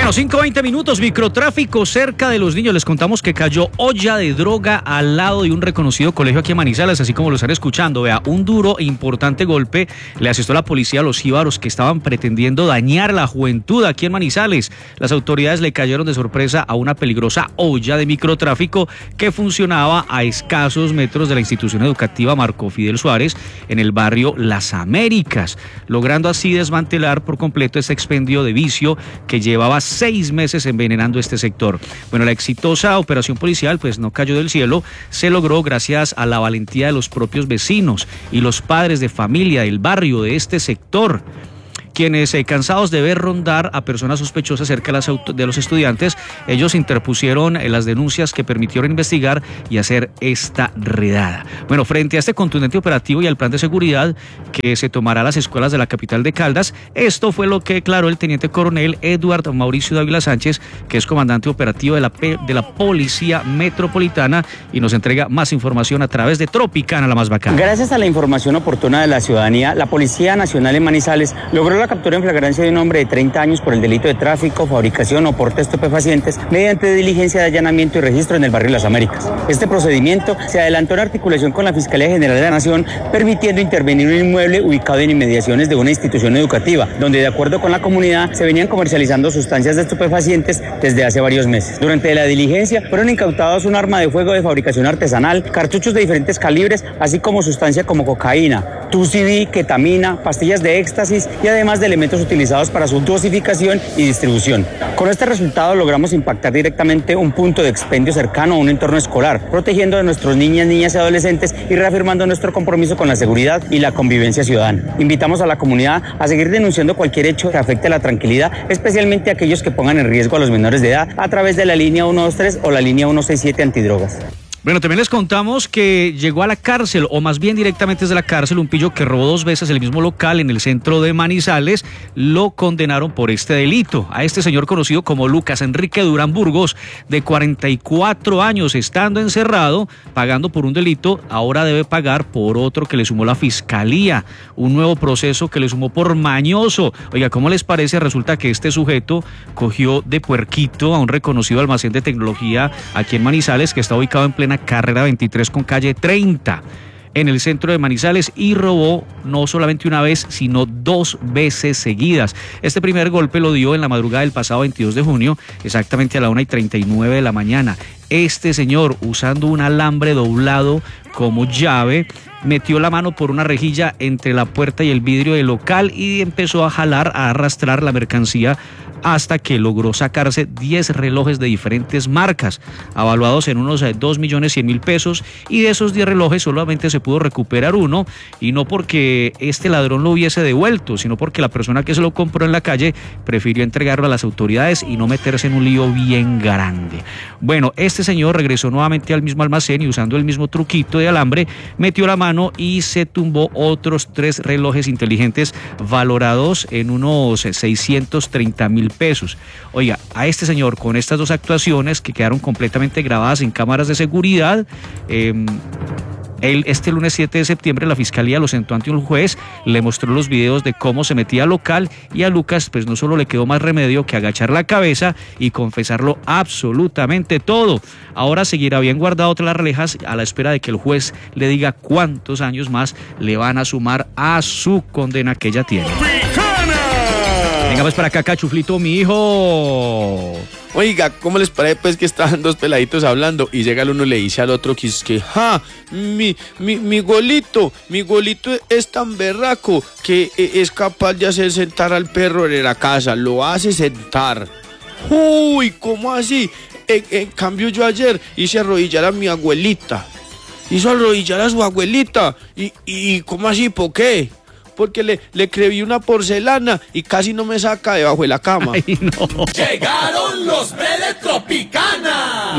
Bueno, 5:20 minutos, microtráfico cerca de los niños. Les contamos que cayó olla de droga al lado de un reconocido colegio aquí en Manizales, así como lo están escuchando. Vea, un duro e importante golpe le asestó la policía a los jíbaros que estaban pretendiendo dañar a la juventud aquí en Manizales. Las autoridades le cayeron de sorpresa a una peligrosa olla de microtráfico que funcionaba a escasos metros de la institución educativa Marco Fidel Suárez en el barrio Las Américas, logrando así desmantelar por completo este expendio de vicio que llevaba 6 meses envenenando este sector. Bueno, la exitosa operación policial pues no cayó del cielo, se logró gracias a la valentía de los propios vecinos y los padres de familia del barrio de este sector, quienes cansados de ver rondar a personas sospechosas cerca de los estudiantes, ellos interpusieron las denuncias que permitieron investigar y hacer esta redada. Bueno, frente a este contundente operativo y al plan de seguridad que se tomará a las escuelas de la capital de Caldas, esto fue lo que declaró el teniente coronel Eduardo Mauricio Dávila Sánchez, que es comandante operativo de la Policía Metropolitana, y nos entrega más información a través de Tropicana, la más bacana. Gracias a la información oportuna de la ciudadanía, la Policía Nacional en Manizales logró la captura en flagrancia de un hombre de 30 años por el delito de tráfico, fabricación o porte de estupefacientes mediante diligencia de allanamiento y registro en el barrio Las Américas. Este procedimiento se adelantó en articulación con la Fiscalía General de la Nación, permitiendo intervenir un inmueble ubicado en inmediaciones de una institución educativa, donde de acuerdo con la comunidad se venían comercializando sustancias de estupefacientes desde hace varios meses. Durante la diligencia fueron incautados un arma de fuego de fabricación artesanal, cartuchos de diferentes calibres, así como sustancia como cocaína, TUCD, ketamina, pastillas de éxtasis y además de elementos utilizados para su dosificación y distribución. Con este resultado logramos impactar directamente un punto de expendio cercano a un entorno escolar, protegiendo a nuestros niñas y adolescentes y reafirmando nuestro compromiso con la seguridad y la convivencia ciudadana. Invitamos a la comunidad a seguir denunciando cualquier hecho que afecte a la tranquilidad, especialmente aquellos que pongan en riesgo a los menores de edad, a través de la línea 123 o la línea 167 antidrogas. Bueno, también les contamos que llegó a la cárcel, o más bien directamente desde la cárcel, un pillo que robó 2 veces el mismo local en el centro de Manizales. Lo condenaron por este delito. A este señor conocido como Lucas Enrique Durán Burgos, de 44 años, estando encerrado, pagando por un delito, ahora debe pagar por otro que le sumó la Fiscalía. Un nuevo proceso que le sumó por mañoso. Oiga, ¿cómo les parece? Resulta que este sujeto cogió de puerquito a un reconocido almacén de tecnología aquí en Manizales, que está ubicado en plena carrera 23 con calle 30 en el centro de Manizales, y robó no solamente una vez, sino 2 veces seguidas. Este primer golpe lo dio en la madrugada del pasado 22 de junio, exactamente a la 1:39 de la mañana. Este señor, usando un alambre doblado como llave, metió la mano por una rejilla entre la puerta y el vidrio del local y empezó a jalar, a arrastrar la mercancía hasta que logró sacarse 10 relojes de diferentes marcas, avaluados en unos 2.100.000 pesos, y de esos 10 relojes solamente se pudo recuperar uno, y no porque este ladrón lo hubiese devuelto, sino porque la persona que se lo compró en la calle prefirió entregarlo a las autoridades y no meterse en un lío bien grande. Bueno, este señor regresó nuevamente al mismo almacén y, usando el mismo truquito de alambre, metió la mano y se tumbó otros 3 relojes inteligentes valorados en unos 630.000 pesos. Oiga, a este señor, con estas 2 actuaciones que quedaron completamente grabadas en cámaras de seguridad, este lunes 7 de septiembre la Fiscalía lo sentó ante un juez, le mostró los videos de cómo se metía al local, y a Lucas pues no solo le quedó más remedio que agachar la cabeza y confesarlo absolutamente todo. Ahora seguirá bien guardado tras las rejas a la espera de que el juez le diga cuántos años más le van a sumar a su condena que ya tiene. Venga pues para acá, Cachuflito, mi hijo. Oiga, ¿cómo les parece pues que estaban 2 peladitos hablando y llega el uno y le dice al otro que es que mi golito es tan berraco que es capaz de hacer sentar al perro en la casa, lo hace sentar. Uy, ¿cómo así? En cambio yo ayer hice arrodillar a mi abuelita. Hizo arrodillar a su abuelita. ¿Y cómo así? ¿Por qué? Porque le creí una porcelana y casi no me saca debajo de la cama. Ay, no. Llegaron los de Tropicana.